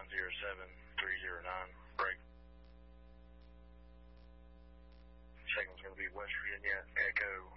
107-309, break. Second one's going to be West Virginia, Echo